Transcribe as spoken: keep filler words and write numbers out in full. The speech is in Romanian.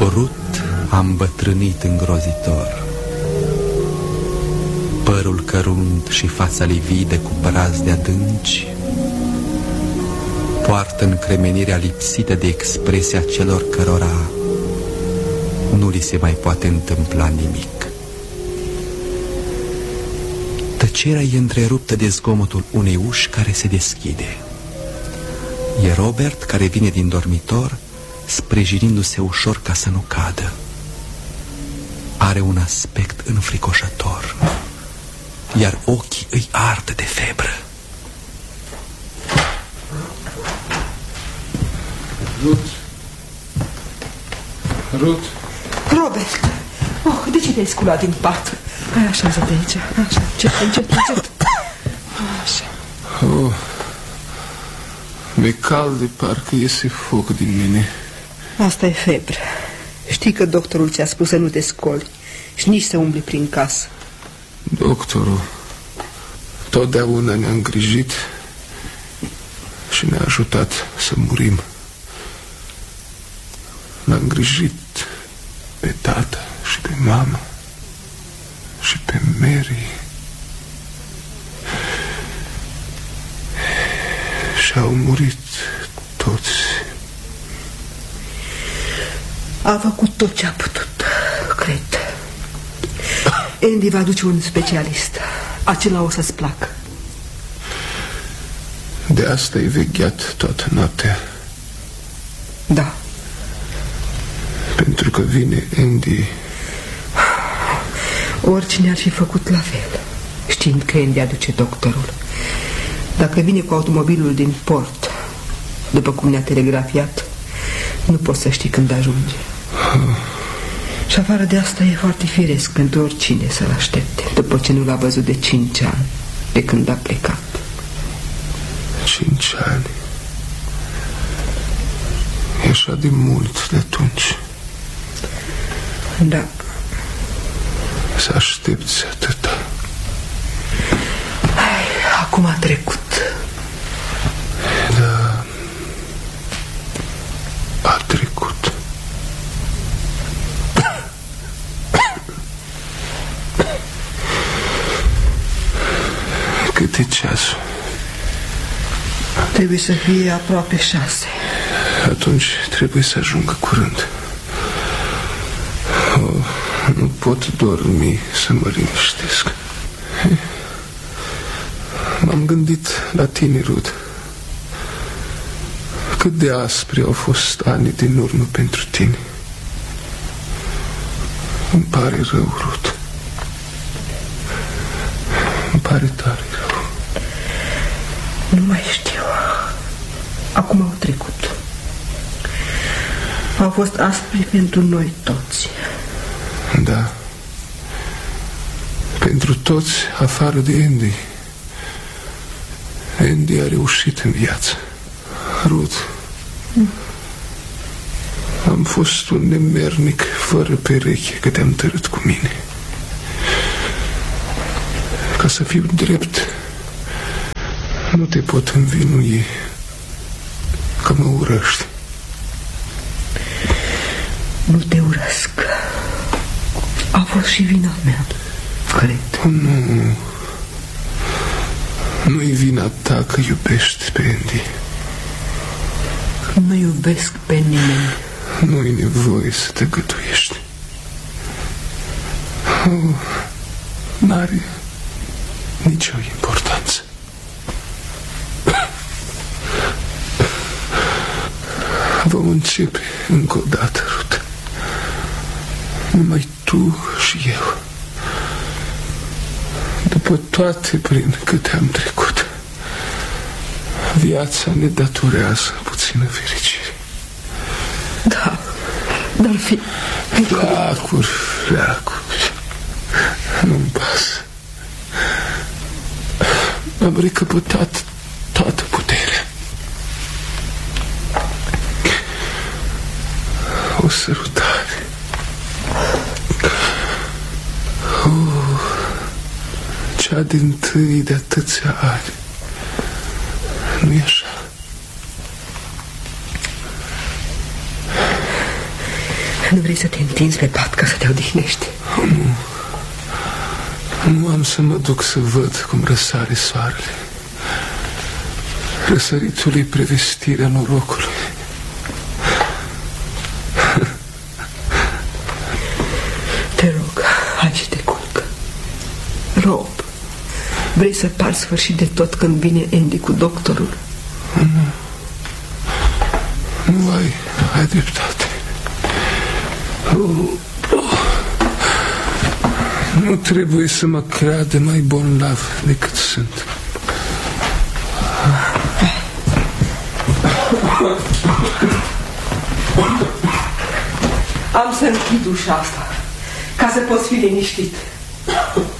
Rut a îmbătrânit îngrozitor. Părul cărunt și fața lividă cu brazde adânci poartă încremenirea lipsită de expresia celor cărora nu li se mai poate întâmpla nimic. Tăcerea e întreruptă de zgomotul unei uși care se deschide. E Robert care vine din dormitor, sprijinindu-se ușor ca să nu cadă. Are un aspect înfricoșător, iar ochii îi ard de febră. Ruth? Ruth? Robert! Oh, de ce te-ai sculat din pat? Hai, așează-te aici. Așa, încet, încet, încet. Așa. Oh, mi-e cald de parcă iese foc din mine. Asta e febră. Știi că doctorul ți-a spus să nu te scoli și nici să umbli prin casă. Doctorul totdeauna ne-a îngrijit și ne-a ajutat să murim. L-a îngrijit pe tata și pe mama și pe Mary. Și-au murit toți. A făcut tot ce a putut, cred. Andy va aduce un specialist. Acela o să-ți placă. De asta ai vegheat toată noaptea. Da. Pentru că vine Andy. Oricine ar fi făcut la fel, știind că Andy aduce doctorul. Dacă vine cu automobilul din port, după cum ne-a telegrafiat, nu poți să știi când ajunge. Și afară de asta e foarte firesc pentru oricine să-l aștepte, după ce nu l-a văzut de cinci ani, de când a plecat. Cinci ani? E așa de mult de atunci. Da. Să aștepți atâta. Hai, acum a trecut. Da. A trecut. Cât e ceasul? Trebuie să fie aproape șase. Atunci trebuie să ajungă curând. Oh, nu pot dormi să mă liniștesc. M-am gândit la tine, Ruth. Cât de aspri au fost anii din urmă pentru tine. Îmi pare rău, Ruth. Îmi pare tare rău. Nu mai știu. Acum au trecut. Au fost aspri pentru noi toți. Da. Pentru toți afară de Andy. Andy a reușit în viață. Ruth, mm. Am fost un nemernic fără pereche că te-am tărât cu mine. Ca să fiu drept, nu te pot învinui că mă urăști. Nu te urăsc. A fost și vina mea, cred. Nu. Nu-i vina ta că iubești pe Andy. Nu iubesc pe nimeni. Nu-i nevoie să te gătuiești. Oh, n-are nicio importanță. Vom începe încă o dată, Ruth. Numai tu și eu. După toate prin câte am trecut, viața ne datorează puțină fericire. Da, dar fi... Fleacuri, fleacuri. Nu-mi pasă. Am recăpătat toată puterea. O sărutare. Oh, cea dintâi de atâția ani. Nu-i așa? Nu vrei să te întinzi pe pat ca să te odihnești? Nu. Nu am să mă duc să văd cum răsare soarele. Răsăritul e prevestirea norocului. Te rog, hai și te culcă. Rob, vrei să pari sfârșit de tot când vine Andy cu doctorul? Nu. Nu ai, ai dreptate. Oh, oh. Nu trebuie să mă creadă mai bolnav decât sunt. Am să închid ușa asta ca să poți fi liniștit.